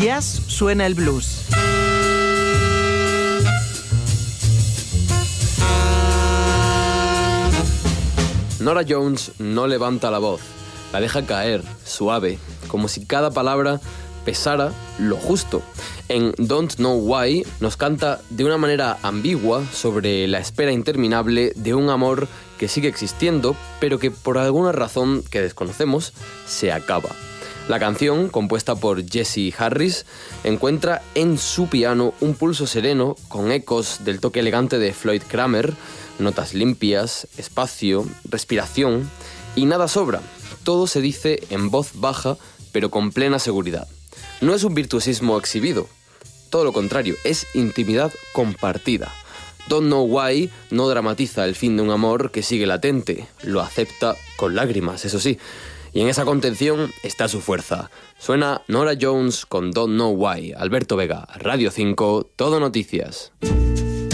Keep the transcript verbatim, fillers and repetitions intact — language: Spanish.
jazz suena el blues. Norah Jones no levanta la voz, la deja caer, suave, como si cada palabra pesara lo justo. En Don't Know Why nos canta de una manera ambigua sobre la espera interminable de un amor que sigue existiendo, pero que por alguna razón que desconocemos, se acaba. La canción, compuesta por Jesse Harris, encuentra en su piano un pulso sereno con ecos del toque elegante de Floyd Cramer, notas limpias, espacio, respiración, y nada sobra. Todo se dice en voz baja, pero con plena seguridad. No es un virtuosismo exhibido, todo lo contrario, es intimidad compartida. Don't Know Why no dramatiza el fin de un amor que sigue latente, lo acepta con lágrimas, eso sí. Y en esa contención está su fuerza. Suena Norah Jones con Don't Know Why. Alberto Vega, Radio cinco, Todo Noticias.